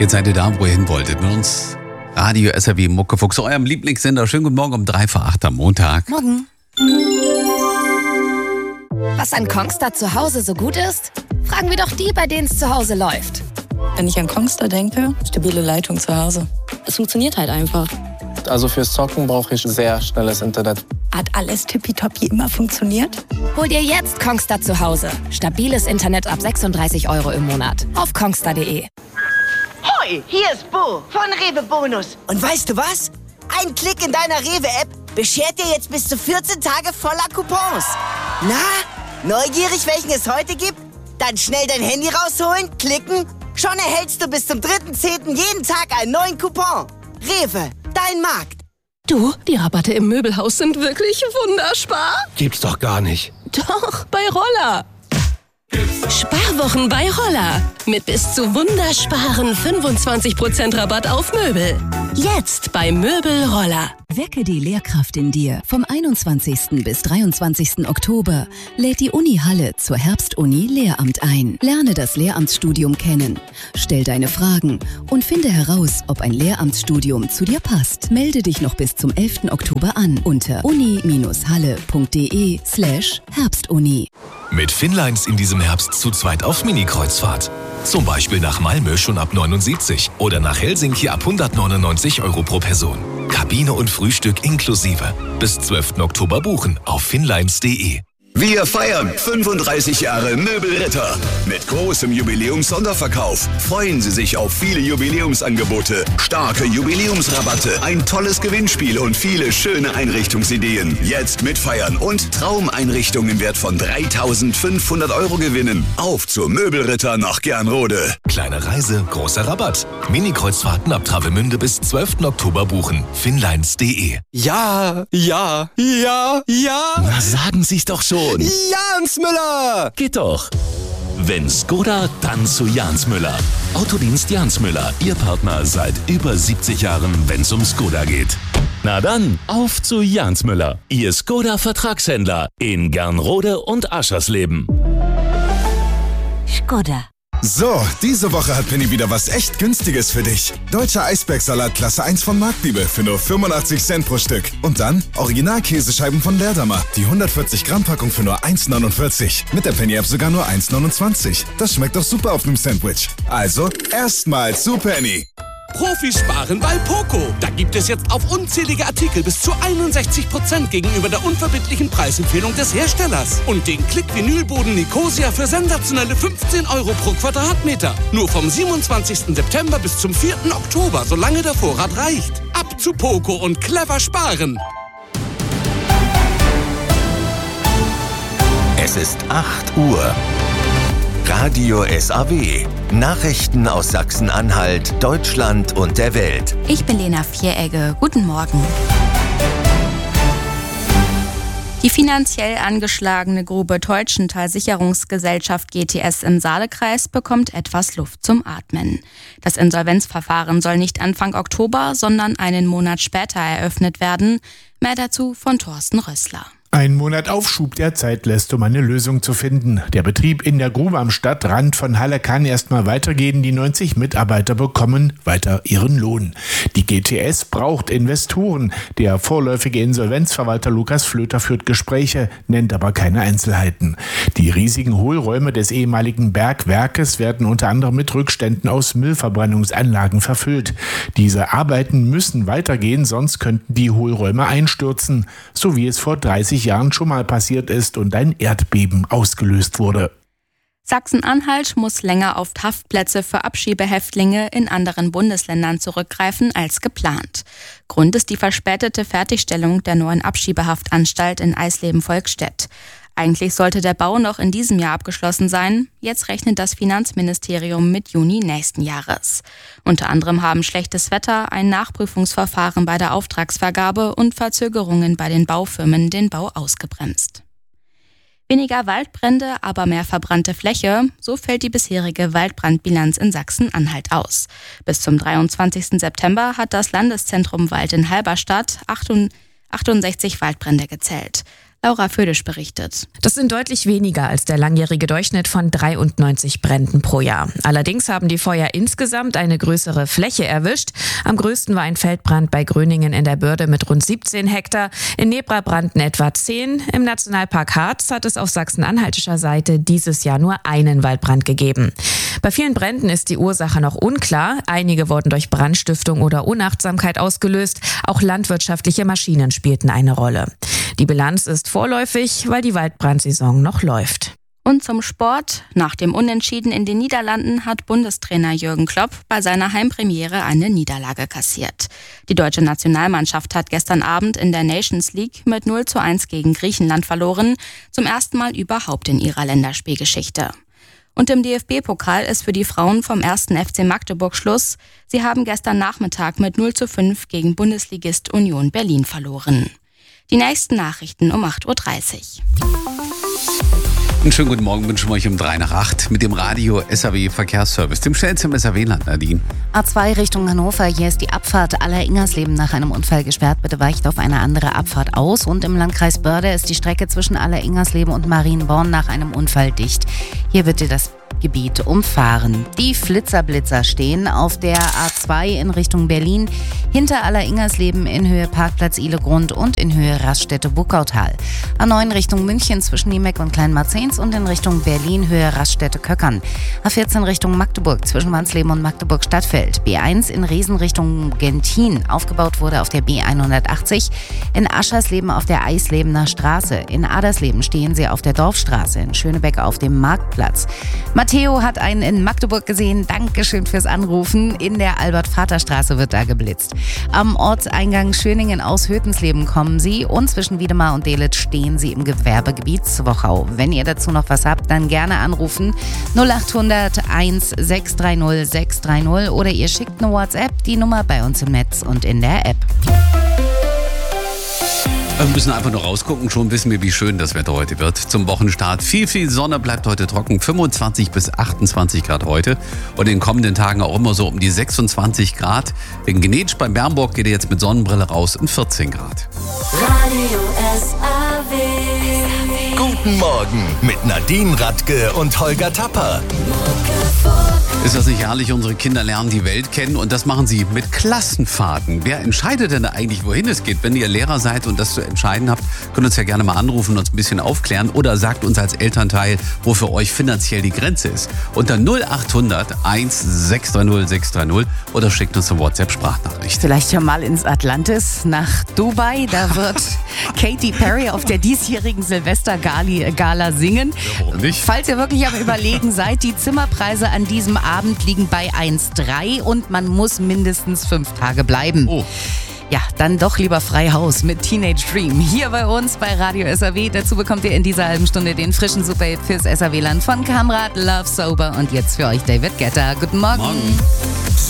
Jetzt seid ihr da, wo ihr hin wolltet. Mit uns Radio SRW Muckefuchs, eurem Lieblingssender. Schönen guten Morgen um 8:03 am Montag. Morgen. Was an Kongstar zu Hause so gut ist? Fragen wir doch die, bei denen es zu Hause läuft. Wenn ich an Kongstar denke, stabile Leitung zu Hause. Es funktioniert halt einfach. Also fürs Zocken brauche ich sehr schnelles Internet. Hat alles tippitoppi immer funktioniert? Hol dir jetzt Kongstar zu Hause. Stabiles Internet ab 36 € im Monat. Auf kongstar.de. Hoi, hier ist Bo von Rewe Bonus. Und weißt du was? Ein Klick in deiner Rewe-App beschert dir jetzt bis zu 14 Tage voller Coupons. Na, neugierig, welchen es heute gibt? Dann schnell dein Handy rausholen, klicken. Schon erhältst du bis zum 3.10. jeden Tag einen neuen Coupon. Rewe, dein Markt. Du, die Rabatte im Möbelhaus sind wirklich wunderspar. Gibt's doch gar nicht. Doch, bei Roller. Sparwochen bei Roller. Mit bis zu wundersparen 25% Rabatt auf Möbel. Jetzt bei Möbel Roller. Wecke die Lehrkraft in dir. Vom 21. bis 23. Oktober lädt die Uni Halle zur Herbstuni Lehramt ein. Lerne das Lehramtsstudium kennen. Stell deine Fragen und finde heraus, ob ein Lehramtsstudium zu dir passt. Melde dich noch bis zum 11. Oktober an unter uni-halle.de/Herbstuni. Mit Finnlines in diesem Herbst zu zweit auf Mini-Kreuzfahrt. Zum Beispiel nach Malmö schon ab 79 oder nach Helsinki ab 199 € pro Person. Kabine und Frühstück inklusive. Bis 12. Oktober buchen auf finnlines.de. Wir feiern 35 Jahre Möbelritter. Mit großem Jubiläums-Sonderverkauf freuen Sie sich auf viele Jubiläumsangebote, starke Jubiläumsrabatte, ein tolles Gewinnspiel und viele schöne Einrichtungsideen. Jetzt mitfeiern und Traumeinrichtungen im Wert von 3.500 € gewinnen. Auf zur Möbelritter nach Gernrode. Kleine Reise, großer Rabatt. Mini-Kreuzfahrten ab Travemünde bis 12. Oktober buchen. finnlines.de. Ja. Na, sagen Sie's doch schon. Jans Müller! Geht doch. Wenn Skoda, dann zu Jans Müller. Autodienst Jans Müller, Ihr Partner seit über 70 Jahren, wenn's um Skoda geht. Na dann, auf zu Jans Müller, Ihr Skoda-Vertragshändler in Gernrode und Aschersleben. Skoda. So, diese Woche hat Penny wieder was echt Günstiges für dich. Deutscher Eisbergsalat Klasse 1 von Marktliebe für nur 85 Cent pro Stück. Und dann Original-Käsescheiben von Leerdammer. Die 140 Gramm Packung für nur 1,49. Mit der Penny-App sogar nur 1,29. Das schmeckt doch super auf einem Sandwich. Also, erstmal zu Penny. Profis sparen bei Poco. Da gibt es jetzt auf unzählige Artikel bis zu 61% gegenüber der unverbindlichen Preisempfehlung des Herstellers. Und den Klick-Vinylboden Nicosia für sensationelle 15 € pro Quadratmeter. Nur vom 27. September bis zum 4. Oktober, solange der Vorrat reicht. Ab zu Poco und clever sparen. Es ist 8 Uhr. Radio SAW. Nachrichten aus Sachsen-Anhalt, Deutschland und der Welt. Ich bin Lena Vieregge. Guten Morgen. Die finanziell angeschlagene Grube Teutschenthal Sicherungsgesellschaft GTS im Saalekreis bekommt etwas Luft zum Atmen. Das Insolvenzverfahren soll nicht Anfang Oktober, sondern einen Monat später eröffnet werden. Mehr dazu von Thorsten Rössler. Ein Monat Aufschub der Zeit lässt, um eine Lösung zu finden. Der Betrieb in der Grube am Stadtrand von Halle kann erstmal weitergehen. Die 90 Mitarbeiter bekommen weiter ihren Lohn. Die GTS braucht Investoren. Der vorläufige Insolvenzverwalter Lukas Flöter führt Gespräche, nennt aber keine Einzelheiten. Die riesigen Hohlräume des ehemaligen Bergwerkes werden unter anderem mit Rückständen aus Müllverbrennungsanlagen verfüllt. Diese Arbeiten müssen weitergehen, sonst könnten die Hohlräume einstürzen, so wie es vor 30 Jahren schon mal passiert ist und ein Erdbeben ausgelöst wurde. Sachsen-Anhalt muss länger auf Haftplätze für Abschiebehäftlinge in anderen Bundesländern zurückgreifen als geplant. Grund ist die verspätete Fertigstellung der neuen Abschiebehaftanstalt in Eisleben-Volkstedt. Eigentlich sollte der Bau noch in diesem Jahr abgeschlossen sein. Jetzt rechnet das Finanzministerium mit Juni nächsten Jahres. Unter anderem haben schlechtes Wetter, ein Nachprüfungsverfahren bei der Auftragsvergabe und Verzögerungen bei den Baufirmen den Bau ausgebremst. Weniger Waldbrände, aber mehr verbrannte Fläche, so fällt die bisherige Waldbrandbilanz in Sachsen-Anhalt aus. Bis zum 23. September hat das Landeszentrum Wald in Halberstadt 68 Waldbrände gezählt. Laura Födisch berichtet. Das sind deutlich weniger als der langjährige Durchschnitt von 93 Bränden pro Jahr. Allerdings haben die Feuer insgesamt eine größere Fläche erwischt. Am größten war ein Feldbrand bei Gröningen in der Börde mit rund 17 Hektar. In Nebra brannten etwa 10. Im Nationalpark Harz hat es auf sachsen-anhaltischer Seite dieses Jahr nur einen Waldbrand gegeben. Bei vielen Bränden ist die Ursache noch unklar. Einige wurden durch Brandstiftung oder Unachtsamkeit ausgelöst. Auch landwirtschaftliche Maschinen spielten eine Rolle. Die Bilanz ist vorläufig, weil die Waldbrandsaison noch läuft. Und zum Sport. Nach dem Unentschieden in den Niederlanden hat Bundestrainer Jürgen Klopp bei seiner Heimpremiere eine Niederlage kassiert. Die deutsche Nationalmannschaft hat gestern Abend in der Nations League mit 0:1 gegen Griechenland verloren. Zum ersten Mal überhaupt in ihrer Länderspielgeschichte. Und im DFB-Pokal ist für die Frauen vom 1. FC Magdeburg Schluss. Sie haben gestern Nachmittag mit 0:5 gegen Bundesligist Union Berlin verloren. Die nächsten Nachrichten um 8:30 Uhr. Einen schönen guten Morgen wünschen wir euch um 7:55 mit dem Radio SAW Verkehrsservice, dem schnellsten SAW-Land, Nadine. A2 Richtung Hannover, hier ist die Abfahrt Aller-Ingersleben nach einem Unfall gesperrt. Bitte weicht auf eine andere Abfahrt aus. Und im Landkreis Börde ist die Strecke zwischen Aller-Ingersleben und Marienborn nach einem Unfall dicht. Hier wird dir das Gebiet umfahren. Die Flitzerblitzer stehen auf der A2 in Richtung Berlin, hinter Aller-Ingersleben in Höhe Parkplatz Ihlegrund und in Höhe Raststätte-Buckautal. A9 Richtung München zwischen Niemeck und Kleinmarzens und in Richtung Berlin Höhe Raststätte-Köckern. A14 Richtung Magdeburg zwischen Wansleben und Magdeburg-Stadtfeld. B1 in Riesen Richtung Gentin. Aufgebaut wurde auf der B180. In Aschersleben auf der Eislebener Straße. In Adersleben stehen sie auf der Dorfstraße. In Schönebeck auf dem Marktplatz. Matteo hat einen in Magdeburg gesehen. Dankeschön fürs Anrufen. In der Albert-Vater-Straße wird da geblitzt. Am Ortseingang Schöningen aus Hötensleben kommen sie und zwischen Wiedemar und Delitzsch stehen sie im Gewerbegebiet Zwochau. Wenn ihr dazu noch was habt, dann gerne anrufen 0800 1630 630 oder ihr schickt eine WhatsApp, die Nummer bei uns im Netz und in der App. Wir müssen einfach nur rausgucken, schon wissen wir, wie schön das Wetter heute wird. Zum Wochenstart viel Sonne, bleibt heute trocken, 25 bis 28 Grad heute. Und in den kommenden Tagen auch immer so um die 26 Grad. Wegen Genetsch bei Bernburg geht ihr jetzt mit Sonnenbrille raus in 14 Grad. Radio SAW. Guten Morgen mit Nadine Radke und Holger Tapper. Ist das nicht herrlich? Unsere Kinder lernen die Welt kennen und das machen sie mit Klassenfahrten. Wer entscheidet denn eigentlich, wohin es geht? Wenn ihr Lehrer seid und das zu entscheiden habt, könnt ihr uns ja gerne mal anrufen und uns ein bisschen aufklären oder sagt uns als Elternteil, wo für euch finanziell die Grenze ist. Unter 0800 1630 630 oder schickt uns eine WhatsApp-Sprachnachricht. Vielleicht ja mal ins Atlantis nach Dubai. Da wird Katy Perry auf der diesjährigen Silvestergala singen. Ja, warum nicht? Falls ihr wirklich am Überlegen seid, die Zimmerpreise an diesem Abend liegen bei 1,3 und man muss mindestens 5 Tage bleiben. Oh. Ja, dann doch lieber frei Haus mit Teenage Dream. Hier bei uns bei Radio SAW. Dazu bekommt ihr in dieser halben Stunde den frischen Superhit fürs SAW-Land von Kamrat, Love Sober und jetzt für euch David Guetta. Guten Morgen.